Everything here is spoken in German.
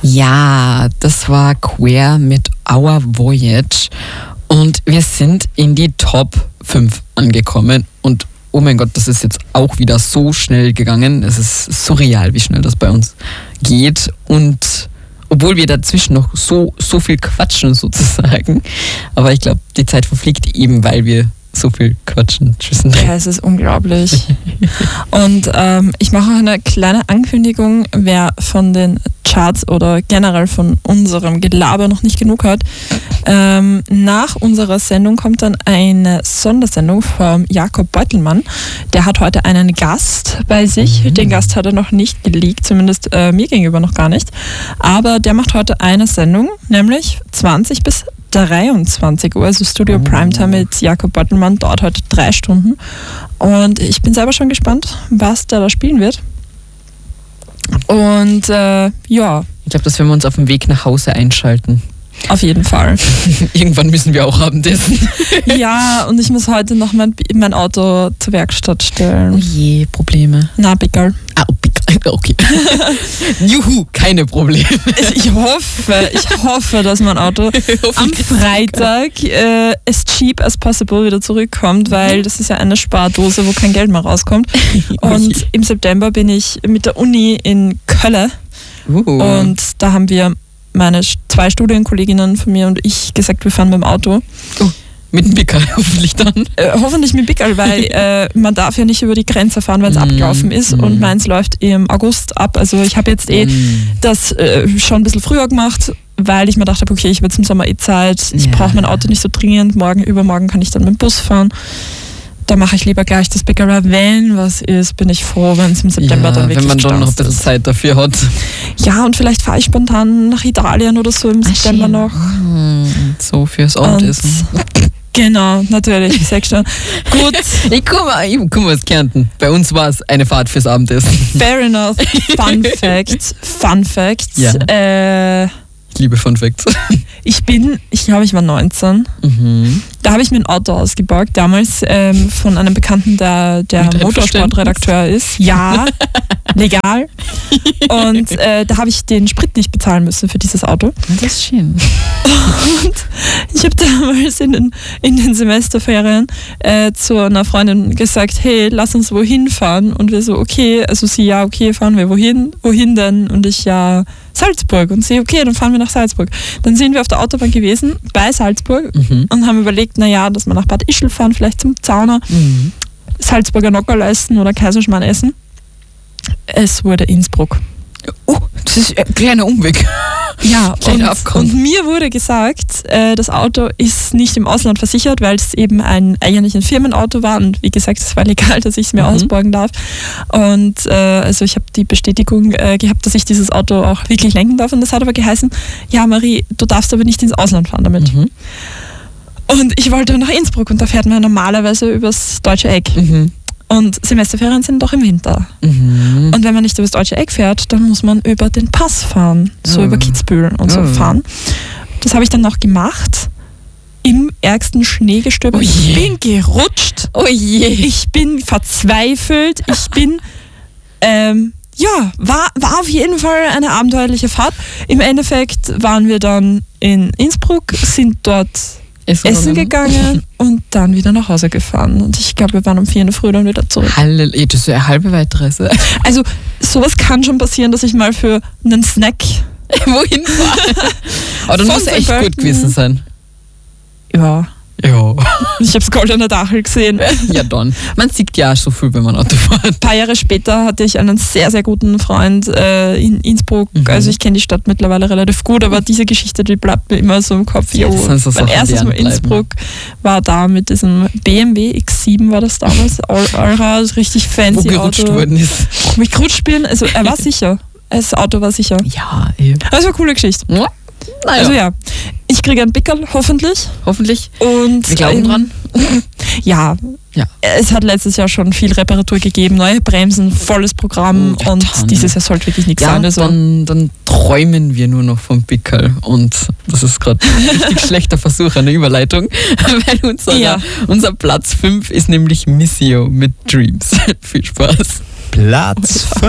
Ja, das war Queer mit Our Voyage und wir sind in die Top 5 angekommen und oh mein Gott, das ist jetzt auch wieder so schnell gegangen. Es ist surreal, wie schnell das bei uns geht und obwohl wir dazwischen noch so viel quatschen sozusagen, aber ich glaube, die Zeit verfliegt eben, weil wir so viel quatschen zwischendrin. Ja, es ist unglaublich. Und ich mache auch eine kleine Ankündigung, wer von den Charts oder generell von unserem Gelaber noch nicht genug hat. Nach unserer Sendung kommt dann eine Sondersendung vom Jakob Beutelmann. Der hat heute einen Gast bei sich. Den Gast hat er noch nicht geleakt, zumindest mir gegenüber noch gar nicht. Aber der macht heute eine Sendung, nämlich 20 bis 23 Uhr, also Studio Primetime mit Jakob Beutelmann, dauert heute 3 Stunden. Und ich bin selber schon gespannt, was der da spielen wird. Und ja. Ich glaube, das werden wir uns auf dem Weg nach Hause einschalten. Auf jeden Fall. Irgendwann müssen wir auch Abendessen. Ja, und ich muss heute noch mein Auto zur Werkstatt stellen. Oh je, Probleme. Na, Pickerl. Okay. Juhu, keine Probleme. Ich hoffe, dass mein Auto am Freitag as cheap as possible wieder zurückkommt, weil das ist ja eine Spardose, wo kein Geld mehr rauskommt. Und im September bin ich mit der Uni in Köln. Und da haben wir meine 2 Studienkolleginnen von mir und ich gesagt, wir fahren mit dem Auto. Oh, mit dem Pickerl hoffentlich dann. Hoffentlich mit Pickerl, weil man darf ja nicht über die Grenze fahren, wenn es abgelaufen ist und meins läuft im August ab. Also ich habe jetzt das schon ein bisschen früher gemacht, weil ich mir dachte, okay, ich habe jetzt im Sommer Zeit, ich brauche mein Auto nicht so dringend, übermorgen kann ich dann mit dem Bus fahren. Da mache ich lieber gleich das Pickerl. Wenn was ist, bin ich froh, wenn es im September dann wirklich wenn man dann noch ein bisschen ist. Zeit dafür hat. Ja, und vielleicht fahre ich spontan nach Italien oder so im September noch. So fürs Abendessen. Genau, natürlich. 6 Stunden. Gut. Ich komme aus Kärnten. Bei uns war es eine Fahrt fürs Abendessen. Fair enough. Fun Fact. Ja. Ich liebe Fun Facts. Ich glaube, ich war 19. Da habe ich mir ein Auto ausgeborgt, damals von einem Bekannten, der Motorsportredakteur ist. Ja, legal. Und da habe ich den Sprit nicht bezahlen müssen für dieses Auto. Das ist schön. Und ich habe damals in den Semesterferien zu einer Freundin gesagt, hey, lass uns wohin fahren. Und wir so, okay, also sie, ja, okay, fahren wir wohin? Wohin denn? Und ich, ja, Salzburg. Und sie, okay, dann fahren wir nach Salzburg. Dann sind wir auf der Autobahn gewesen, bei Salzburg, und haben überlegt, naja, dass wir nach Bad Ischl fahren, vielleicht zum Zauner, Salzburger Nockerl essen oder Kaiserschmarrn essen. Es wurde Innsbruck. Oh, das ist ein kleiner Umweg. Ja, und mir wurde gesagt, das Auto ist nicht im Ausland versichert, weil es eben eigentlich ein Firmenauto war und wie gesagt, es war legal, dass ich es mir ausborgen darf. Und also ich habe die Bestätigung gehabt, dass ich dieses Auto auch wirklich lenken darf und das hat aber geheißen, ja Marie, du darfst aber nicht ins Ausland fahren damit. Und ich wollte nach Innsbruck und da fährt man normalerweise übers Deutsche Eck. Und Semesterferien sind doch im Winter. Und wenn man nicht übers Deutsche Eck fährt, dann muss man über den Pass fahren. So über Kitzbühel und so fahren. Das habe ich dann noch gemacht. Im ärgsten Schneegestöber. Ich bin gerutscht. Oh je. Ich bin verzweifelt. Ich bin... war auf jeden Fall eine abenteuerliche Fahrt. Im Endeffekt waren wir dann in Innsbruck, sind dort essen gegangen und dann wieder nach Hause gefahren. Und ich glaube, wir waren um 4 in der Früh dann wieder zurück. Das ist eine halbe Weitreise. Also sowas kann schon passieren, dass ich mal für einen Snack wohin fahre. Aber dann muss es echt gut gewesen sein. Ja. Ja. Ich habe das goldene Dachel gesehen. Ja, dann. Man sieht ja so viel, wenn man Auto fährt. Ein paar Jahre später hatte ich einen sehr, sehr guten Freund in Innsbruck. Also ich kenne die Stadt mittlerweile relativ gut, aber diese Geschichte, die bleibt mir immer so im Kopf. Ja, so mein erstes Mal Innsbruck war da mit diesem BMW X7 war das damals. Allra, richtig fancy Auto. Wo gerutscht worden ist. Wo ich gerutscht bin, also er war sicher. Das Auto war sicher. Ja, eben. Das war eine coole Geschichte. Ja. Naja. Also ja, ich kriege einen Pickerl, hoffentlich. Und wir glauben dran. Ja, es hat letztes Jahr schon viel Reparatur gegeben, neue Bremsen, volles Programm und dieses Jahr sollte wirklich nichts sein. Also dann träumen wir nur noch vom Pickerl und das ist gerade ein richtig schlechter Versuch einer Überleitung, weil unser Platz 5 ist nämlich Missio mit Dreams. Viel Spaß. Platz 5.